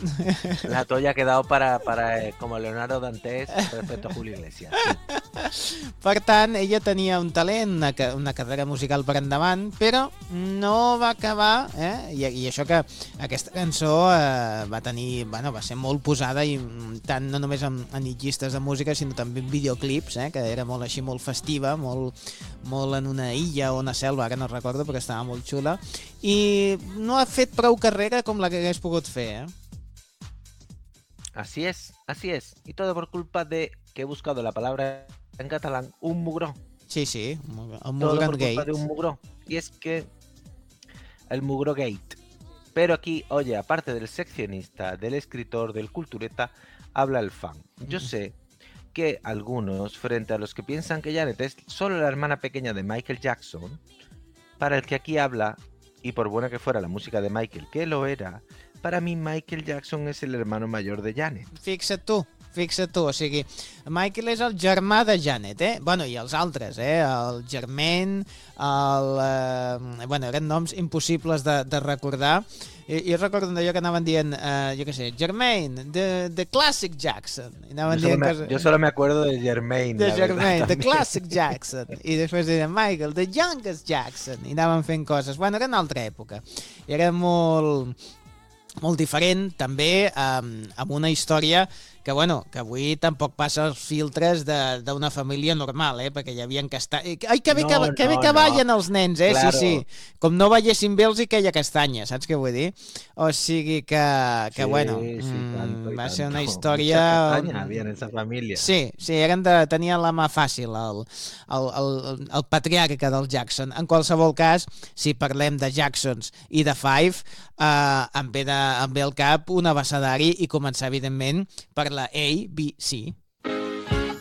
La toalla ha quedado para como Leonardo Dantes respecto a Julio Iglesias. Per tant, ella tenia un talent, una carrera musical per endavant, però no va acabar, I això que aquesta cançó va ser molt posada, i tant no només en llistes de música, sinó també en videoclips, que era molt així, molt festiva, molt en una illa o una selva, ara no recordo, perquè estava molt xula, i no ha fet prou carrera com la que hagués pogut fer, Así es. Y todo por culpa de que he buscado la palabra en catalán, un mugró. Sí, el Todo Mugran por culpa Gate. de un mugró. Y es que el mugró gate. Pero aquí, oye, aparte del seccionista, del escritor, del cultureta, habla el fan. Yo sé que algunos, frente a los que piensan que Janet es solo la hermana pequeña de Michael Jackson, para el que aquí habla, y por buena que fuera la música de Michael, que lo era, para mí Michael Jackson és el hermano mayor de Janet. Fixa't tu, o sigui, Michael és el germà de Janet, Bueno, i els altres, el Germain, eren noms impossibles de recordar. I recordo d'allò que anaven dient, jo què sé, Germain, the Classic Jackson. Yo solo me acuerdo de Germain. De Germain, the Classic Jackson. I després deien Michael, the Youngest Jackson. I anaven fent coses. Bueno, era una altra època. I era molt diferent, també amb una història que avui tampoc passa els filtres d'una família normal, perquè hi havia castanyes. Ai, que bé que ballen els nens, Claro. Sí. Com no ballessin bé els hi queia castanya, saps què vull dir? O sigui que va ser una història... Mucha castaña había en esa familia. Sí, tenien la mà fàcil, el patriarca del Jackson. En qualsevol cas, si parlem de Jacksons i de Five, em ve al cap un abecedari i començar, evidentment, per la ABC,